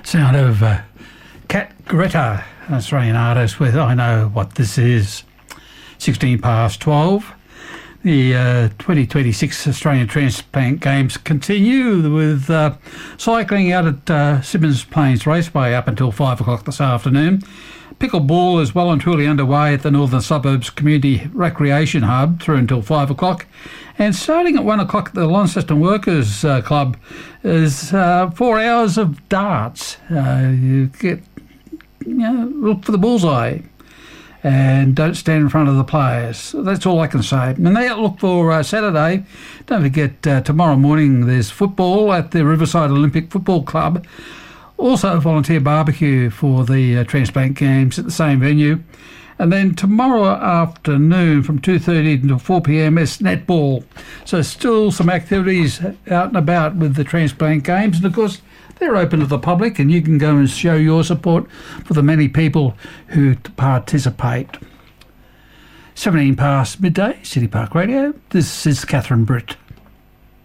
Sound of Cat Greta, an Australian artist with I Know What This Is. 16 past 12. The 2026 Australian Transplant Games continue with cycling out at Symmons Plains Raceway up until 5 o'clock this afternoon. Pickleball is well and truly underway at the Northern Suburbs Community Recreation Hub through until 5 o'clock. And starting at 1 o'clock at the Launceston Workers Club is 4 hours of darts. You look for the bullseye and don't stand in front of the players. That's all I can say. And they look for Saturday. Don't forget, tomorrow morning there's football at the Riverside Olympic Football Club. Also volunteer barbecue for the Transplant Games at the same venue. And then tomorrow afternoon from 2:30 until 4 p.m. is netball. So still some activities out and about with the Transplant Games. And of course, they're open to the public and you can go and show your support for the many people who participate. 17 past midday, City Park Radio. This is Catherine Britt.